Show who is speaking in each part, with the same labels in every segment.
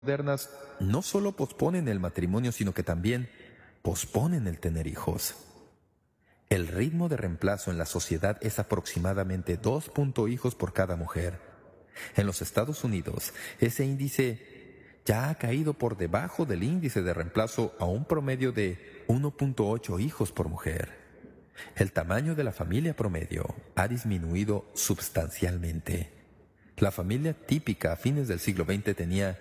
Speaker 1: modernas no solo posponen el matrimonio, sino que también posponen el tener hijos. El ritmo de reemplazo en la sociedad es aproximadamente 2 hijos por cada mujer. En los Estados Unidos, ese índice ya ha caído por debajo del índice de reemplazo a un promedio de 1.8 hijos por mujer. El tamaño de la familia promedio ha disminuido sustancialmente. La familia típica a fines del siglo XX tenía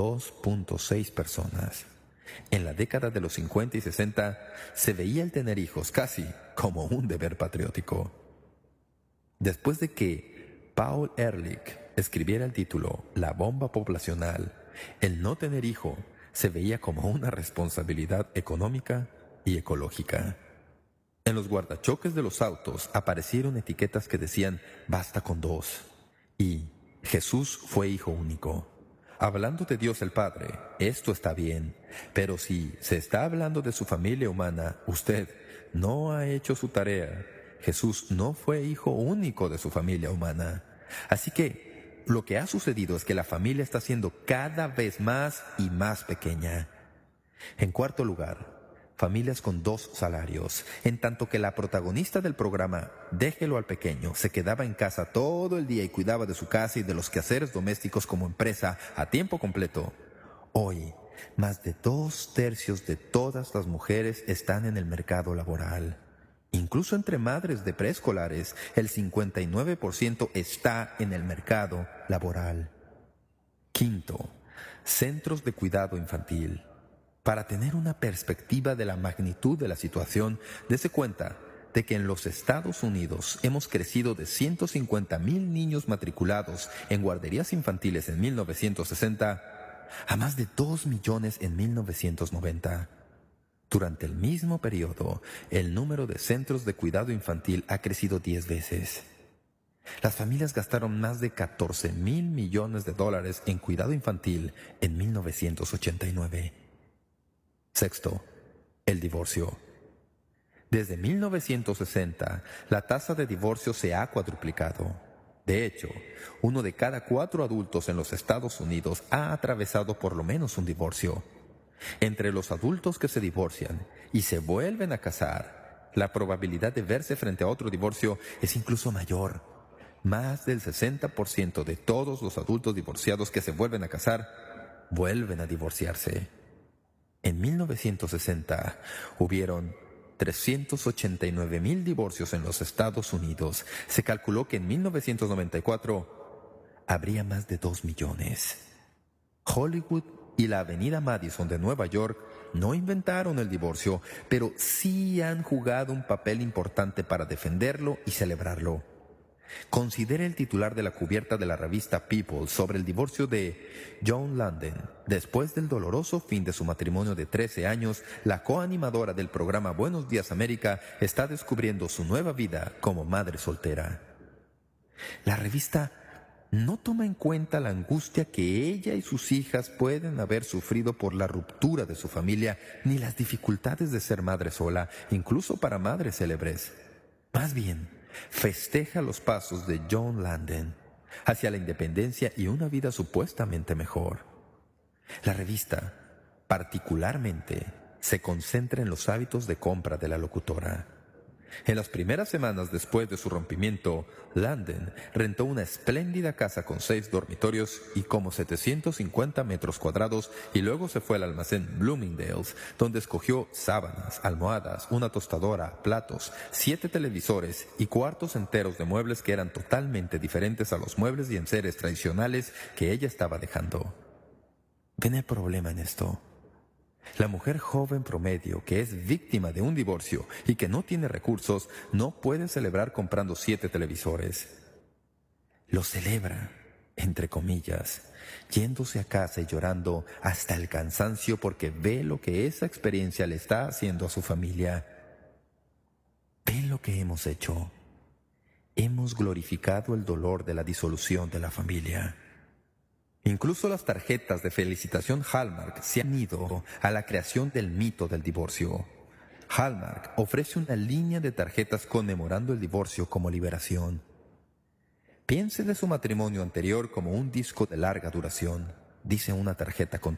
Speaker 1: 2.6 personas. En la década de los 50 y 60 se veía el tener hijos casi como un deber patriótico. Después de que Paul Ehrlich escribiera el título La bomba poblacional, el no tener hijo se veía como una responsabilidad económica y ecológica. En los guardachoques de los autos aparecieron etiquetas que decían «Basta con 2» y «Jesús fue hijo único». Hablando de Dios el Padre, esto está bien, pero si se está hablando de su familia humana, usted no ha hecho su tarea. Jesús no fue hijo único de su familia humana. Así que lo que ha sucedido es que la familia está siendo cada vez más y más pequeña. En cuarto lugar, familias con 2 salarios, en tanto que la protagonista del programa Déjelo al pequeño se quedaba en casa todo el día y cuidaba de su casa y de los quehaceres domésticos como empresa a tiempo completo. Hoy, más de 2/3 de todas las mujeres están en el mercado laboral. Incluso entre madres de preescolares, el 59% está en el mercado laboral. Quinto, centros de cuidado infantil. Para tener una perspectiva de la magnitud de la situación, dése cuenta de que en los Estados Unidos hemos crecido de 150,000 niños matriculados en guarderías infantiles en 1960 a más de 2 millones en 1990. Durante el mismo periodo, el número de centros de cuidado infantil ha crecido 10 veces. Las familias gastaron más de 14,000 millones de dólares en cuidado infantil en 1989. Sexto, el divorcio. Desde 1960, la tasa de divorcio se ha cuadruplicado. De hecho, 1 de cada 4 adultos en los Estados Unidos ha atravesado por lo menos un divorcio. Entre los adultos que se divorcian y se vuelven a casar, la probabilidad de verse frente a otro divorcio es incluso mayor. Más del 60% de todos los adultos divorciados que se vuelven a casar, vuelven a divorciarse. En 1960 hubieron 389,000 divorcios en los Estados Unidos. Se calculó que en 1994 habría más de 2 millones. Hollywood y la avenida Madison de Nueva York no inventaron el divorcio, pero sí han jugado un papel importante para defenderlo y celebrarlo. Considere el titular de la cubierta de la revista People sobre el divorcio de Joan Landon. Después del doloroso fin de su matrimonio de 13 años, la coanimadora del programa Buenos Días América está descubriendo su nueva vida como madre soltera. La revista no toma en cuenta la angustia que ella y sus hijas pueden haber sufrido por la ruptura de su familia, ni las dificultades de ser madre sola, incluso para madres célebres. Más bien, festeja los pasos de Joan Landon hacia la independencia y una vida supuestamente mejor. La revista, particularmente, se concentra en los hábitos de compra de la locutora. En las primeras semanas después de su rompimiento, Landon rentó una espléndida casa con 6 dormitorios y como 750 metros cuadrados y luego se fue al almacén Bloomingdale's, donde escogió sábanas, almohadas, una tostadora, platos, 7 televisores y cuartos enteros de muebles que eran totalmente diferentes a los muebles y enseres tradicionales que ella estaba dejando. ¿Ven el problema en esto? La mujer joven promedio que es víctima de un divorcio y que no tiene recursos no puede celebrar comprando 7 televisores. Lo celebra, entre comillas, yéndose a casa y llorando hasta el cansancio porque ve lo que esa experiencia le está haciendo a su familia. ¿Ven lo que hemos hecho? Hemos glorificado el dolor de la disolución de la familia. Incluso las tarjetas de felicitación Hallmark se han ido a la creación del mito del divorcio. Hallmark ofrece una línea de tarjetas conmemorando el divorcio como liberación. Piense de su matrimonio anterior como un disco de larga duración. dice una tarjeta con